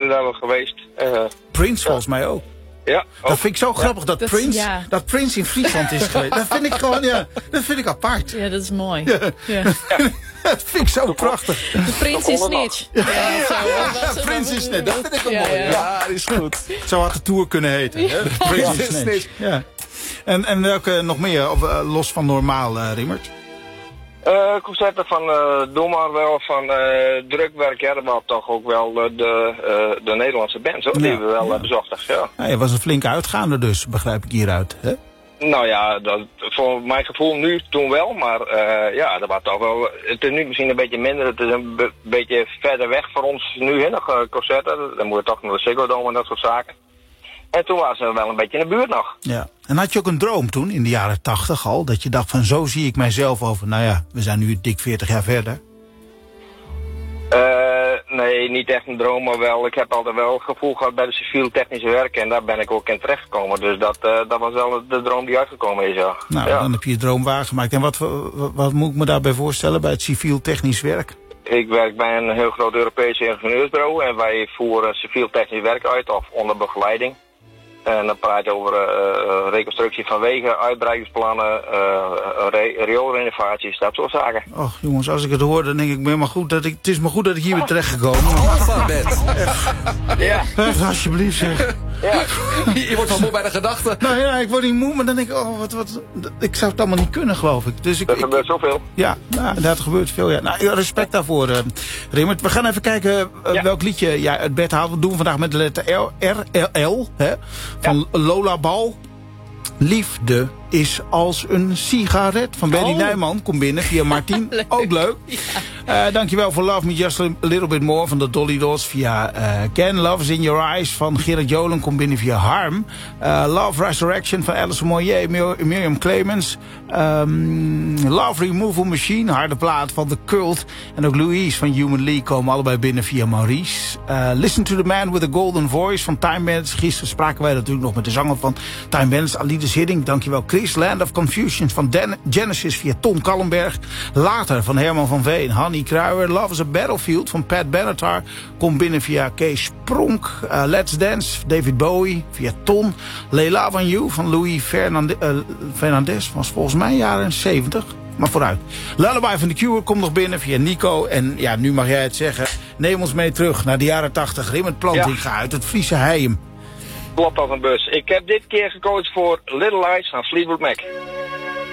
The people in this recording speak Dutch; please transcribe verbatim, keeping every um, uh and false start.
daar wel geweest. Uh, Prince volgens mij ook. Ja, dat vind ik zo grappig, ja. dat, dat Prince ja. dat Prince in Friesland is geweest. Dat vind ik gewoon, ja, dat vind ik apart. Ja, dat is mooi. Ja. Ja. Dat vind ik zo prachtig. De Prins is snitch. Ja, ja, zo, ja, ja Prins is snitch, dat vind ik ook ja, mooi. Ja. ja, dat is goed. Zo had de tour kunnen heten. Hè? Prins is snitch. Ja. En, en welke nog meer, of, uh, los van normaal, uh, Riemert? Uh, concerten van uh, Doe maar wel, van uh, Drukwerk, ja, dat was toch ook wel uh, de, uh, de Nederlandse bands, hoor, die ja, we wel ja. uh, bezochten. Ja. Ja, je was een flinke uitgaande dus, begrijp ik hieruit. Hè? Nou ja, dat, voor mijn gevoel nu, toen wel, maar uh, ja, dat was toch wel, het is nu misschien een beetje minder, het is een be beetje verder weg voor ons nu, hè, nog uh, concerten, dan moet je toch naar de Ziggo Dome en dat soort zaken. En toen waren ze wel een beetje in de buurt nog. Ja. En had je ook een droom toen, in de jaren tachtig al, dat je dacht van zo zie ik mijzelf over, nou ja, we zijn nu dik veertig jaar verder? Uh, nee, niet echt een droom, maar wel, ik heb altijd wel het gevoel gehad bij de civiel technische werken en daar ben ik ook in terechtgekomen. Dus dat, uh, dat was wel de droom die uitgekomen is, ja. Nou, ja. dan heb je je droom waargemaakt. En wat, wat, wat moet ik me daarbij voorstellen bij het civiel technisch werk? Ik werk bij een heel groot Europees ingenieursbureau en wij voeren civiel technisch werk uit of onder begeleiding. En dan praat je over uh, reconstructie van wegen, uitbreidingsplannen, uh, rioolrenovaties, dat soort zaken. Och jongens, als ik het hoor, dan denk ik, maar goed dat ik, het is maar goed dat ik hier ben terechtgekomen. Alfabet. Ja. Echt, alsjeblieft zeg. Ja. Je wordt wel moe bij de gedachte. Nou ja, ik word niet moe, maar dan denk ik, oh, wat, wat, ik zou het allemaal niet kunnen, geloof ik. Dus ik er gebeurt zoveel. Ja, nou, dat gebeurt veel, ja. Nou, respect daarvoor, uh, Riemert. We gaan even kijken uh, ja. welk liedje jij uit bed haalt. We doen vandaag met de letter L, R, L, L, hè, van ja. Lola Bal. Liefde is als een sigaret van Benny oh. Nijman. Kom binnen via Martien. Leuk. Ook leuk. Ja. Uh, dankjewel voor Love Me Just a Little Bit More van de Dolly Dots via uh, Ken. Love is in Your Eyes van Gerard Joling. Kom binnen via Harm. Uh, Love Resurrection van Alice Moyer, Mir Miriam Clemens. Um, Love Removal Machine, harde plaat van The Cult. En ook Louise van Human League komen allebei binnen via Maurice. Uh, Listen to the Man with a Golden Voice van Time Bandits. Gisteren spraken wij natuurlijk nog met de zanger van Time Bandits, Alides Hiddink. Dankjewel Chris. Land of Confusion van Dan Genesis via Tom Kallenberg. Later van Herman van Veen, Hanny Kruijer. Love is a Battlefield van Pat Benatar. Komt binnen via Kees Pronk. Uh, Let's Dance, David Bowie via Ton. Leila van You van Louis Fernande uh, Fernandez was volgens mij jaren zeventig. Maar vooruit. Lullaby van The Cure komt nog binnen via Nico. En ja, nu mag jij het zeggen. Neem ons mee terug naar de jaren tachtig. Riemert Plantinga ja. uit het Friese Heim. Klopt als een bus. Ik heb dit keer gekozen voor Little Lights van Fleetwood Mac.